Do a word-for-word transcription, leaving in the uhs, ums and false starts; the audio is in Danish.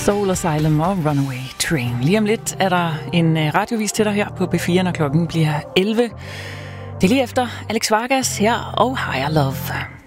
Soul Asylum og Runaway Train. Lige om lidt er der en radiovis til dig her på B fire, når klokken bliver elleve. Det er lige efter Alex Vargas her og Higher Love.